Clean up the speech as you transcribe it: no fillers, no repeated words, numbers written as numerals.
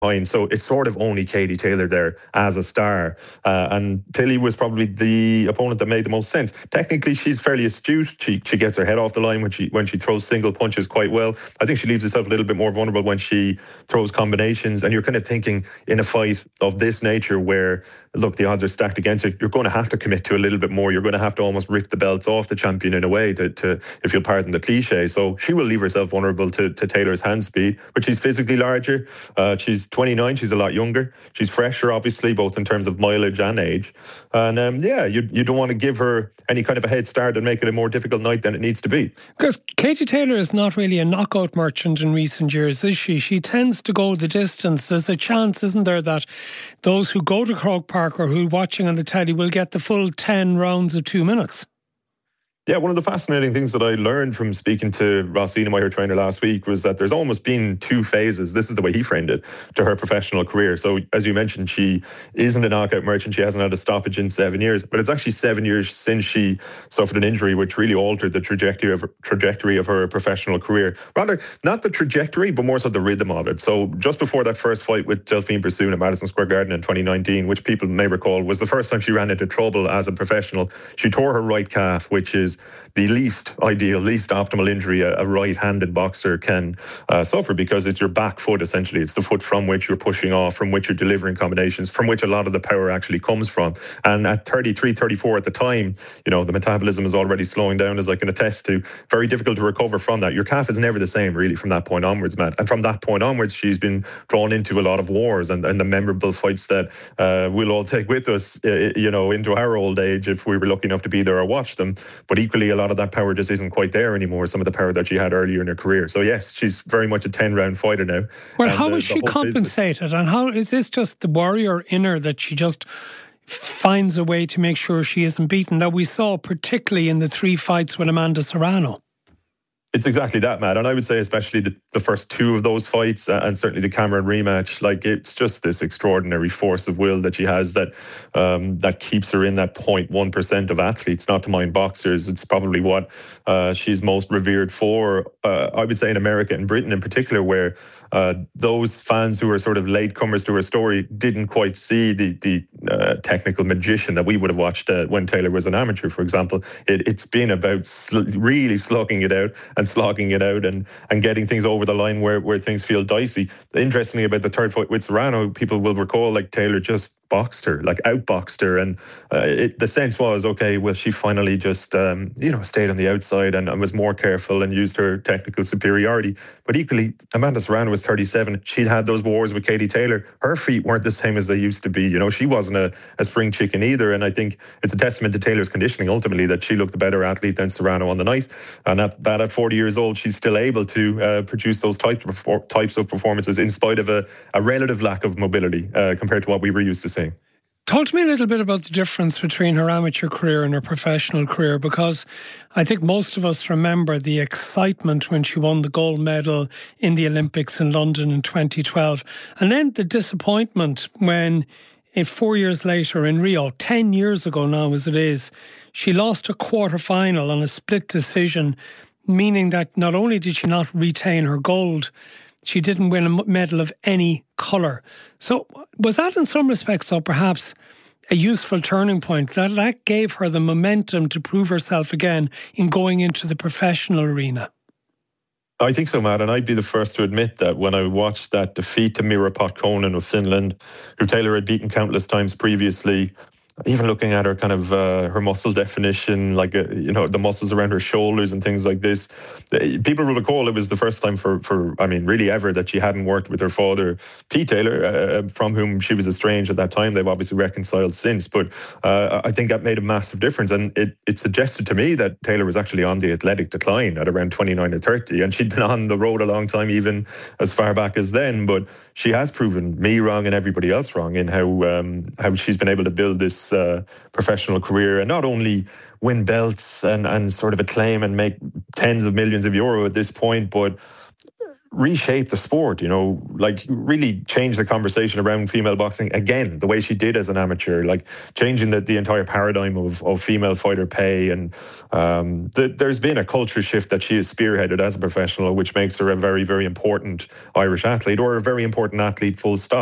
behind. So it's sort of only Katie Taylor there as a star. And Tilly was probably the opponent that made the most sense. Technically, she's fairly astute. She gets her head off the line when she throws single punches quite well. I think she leaves herself a little bit more vulnerable when she throws combinations. And you're kind of thinking in a fight of this nature where, look, the odds are stacked against her, you're going to have to commit to a little bit more. You're going to have to almost rip the belts off the champion in a way to if you'll pardon the cliche. So she will leave herself vulnerable to Taylor's hand speed, but she's physically larger. She's 29, she's a lot younger. She's fresher, obviously, both in terms of mileage and age. And you don't want to give her any kind of a head start and make it a more difficult night than it needs to be. Because Katie Taylor is not really a knockout merchant in recent years, is she? She tends to go the distance. There's a chance, isn't there, that those who go to Croke Park or who are watching on the telly will get the full 10 rounds of 2 minutes. Yeah, one of the fascinating things that I learned from speaking to Ross Enamire, her trainer, last week was that there's almost been two phases. This is the way he framed it to her professional career. So, as you mentioned, she isn't a knockout merchant. She hasn't had a stoppage in 7 years, but it's actually 7 years since she suffered an injury which really altered the trajectory of her professional career. Rather, not the trajectory, but more so the rhythm of it. So, just before that first fight with Delphine Persoon at Madison Square Garden in 2019, which people may recall was the first time she ran into trouble as a professional, she tore her right calf, which is the least ideal, least optimal injury a right-handed boxer can suffer, because it's your back foot, essentially. It's the foot from which you're pushing off, from which you're delivering combinations, from which a lot of the power actually comes from. And at 33, 34 at the time, the metabolism is already slowing down, as I can attest to. Very difficult to recover from that. Your calf is never the same, really, from that point onwards, Matt. And from that point onwards, she's been drawn into a lot of wars and the memorable fights that we'll all take with us, into our old age if we were lucky enough to be there or watch them. But equally, a lot of that power just isn't quite there anymore, some of the power that she had earlier in her career. So yes, she's very much a 10-round fighter now. Well, how is she compensated? And how is this just the warrior in her that she just finds a way to make sure she isn't beaten, that we saw particularly in the 3 fights with Amanda Serrano? It's exactly that, Matt. And I would say especially the first 2 of those fights and certainly the Cameron rematch, it's just this extraordinary force of will that she has that keeps her in that 0.1% of athletes, not to mind boxers. It's probably what she's most revered for, I would say, in America and Britain in particular, where those fans who are sort of latecomers to her story didn't quite see the technical magician that we would have watched when Taylor was an amateur, for example. It's been about really slugging it out and slogging it out and getting things over the line where things feel dicey. Interestingly, about the third fight with Serrano, people will recall Taylor just boxed her, outboxed her, and the sense was, okay, well, she finally just stayed on the outside and was more careful and used her technical superiority. But equally, Amanda Serrano was 37. She'd had those wars with Katie Taylor. Her feet weren't the same as they used to be. She wasn't a spring chicken either, and I think it's a testament to Taylor's conditioning ultimately that she looked the better athlete than Serrano on the night. And at 40 years old, she's still able to produce those types of performances in spite of a relative lack of mobility compared to what we were used to seeing. Talk to me a little bit about the difference between her amateur career and her professional career, because I think most of us remember the excitement when she won the gold medal in the Olympics in London in 2012, and then the disappointment when 4 years later in Rio, 10 years ago now as it is, she lost a quarter-final on a split decision, meaning that not only did she not retain her gold, she didn't win a medal of any colour. So was that in some respects, though, perhaps a useful turning point, that gave her the momentum to prove herself again in going into the professional arena? I think so, Matt, and I'd be the first to admit that when I watched that defeat to Mira Potkonen of Finland, who Taylor had beaten countless times previously, even looking at her kind of her muscle definition, the muscles around her shoulders and things like this, people will recall it was the first time for really ever that she hadn't worked with her father, Pete Taylor, from whom she was estranged at that time. They've obviously reconciled since, but I think that made a massive difference. And it suggested to me that Taylor was actually on the athletic decline at around 29 or 30, and she'd been on the road a long time, even as far back as then. But she has proven me wrong and everybody else wrong in how she's been able to build this professional career and not only win belts and sort of acclaim and make tens of millions of euro at this point, but reshape the sport, like really change the conversation around female boxing again, the way she did as an amateur, like changing the entire paradigm of female fighter pay. And there's been a culture shift that she has spearheaded as a professional, which makes her a very, very important Irish athlete, or a very important athlete, full stop.